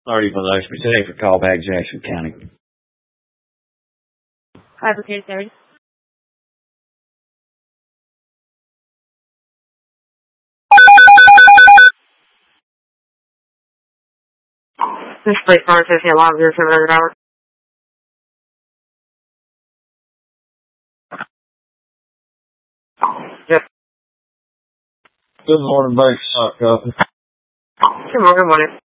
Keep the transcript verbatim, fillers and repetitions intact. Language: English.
thirty for those specific for callback Jackson County. Fabricated thirty. This place starts fifty along zero seven hundred hours. Yes. Good morning, Bank Stock Company. Good morning, good morning.